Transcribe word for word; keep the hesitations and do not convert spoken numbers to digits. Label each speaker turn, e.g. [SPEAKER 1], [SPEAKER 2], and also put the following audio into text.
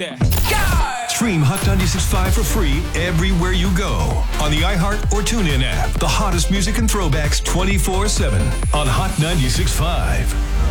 [SPEAKER 1] that.
[SPEAKER 2] Stream Hot ninety-six point five for free everywhere you go. On the iHeart or TuneIn app. The hottest music and throwbacks twenty-four seven on Hot ninety-six point five.